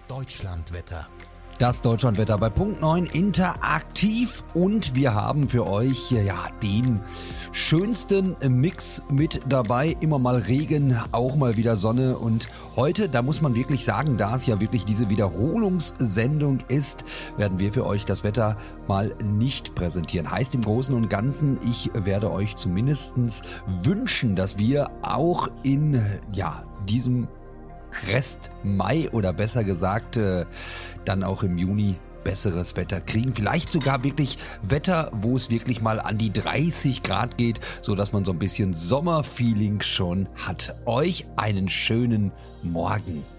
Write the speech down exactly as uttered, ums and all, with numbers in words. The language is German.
Das Deutschlandwetter. Das Deutschlandwetter bei Punkt neun interaktiv und wir haben für euch ja den schönsten Mix mit dabei. Immer mal Regen, auch mal wieder Sonne und heute, da muss man wirklich sagen, da es ja wirklich diese Wiederholungssendung ist, werden wir für euch das Wetter mal nicht präsentieren. Heißt im Großen und Ganzen, ich werde euch zumindestens wünschen, dass wir auch in ja diesem Rest Mai oder besser gesagt äh, dann auch im Juni besseres Wetter kriegen. Vielleicht sogar wirklich Wetter, wo es wirklich mal an die dreißig Grad geht, so dass man so ein bisschen Sommerfeeling schon hat. Euch einen schönen Morgen.